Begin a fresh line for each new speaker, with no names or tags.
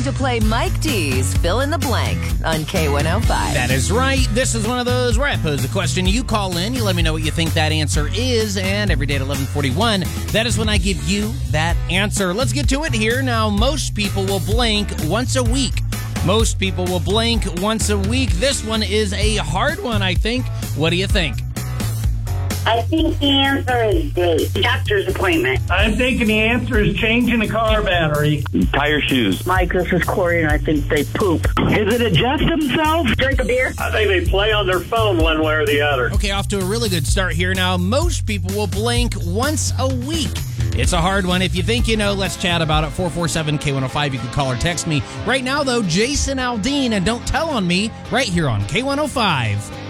to play Mike D's Fill in the Blank on K105.
That is right. This is one of those where I pose a question. You call in, you let me know what you think that answer is, and every day at 11:41, that is when I give you that answer. Let's get to it here. Now, most people will blink once a week. Most people will blink once a week. This one is a hard one, I think. What do you think?
I think the answer is date. Doctor's appointment.
I'm thinking the answer is changing a car battery.
Tie your shoes.
Mike, this is Corey, and I think they poop.
Is it adjust themselves?
Drink a beer.
I think they play on their phone one way or the other.
Okay, off to a really good start here. Now, most people will blink once a week. It's a hard one. If you think you know, let's chat about it. 447-K105. You can call or text me. Right now, though, Jason Aldean and Don't Tell on Me right here on K105.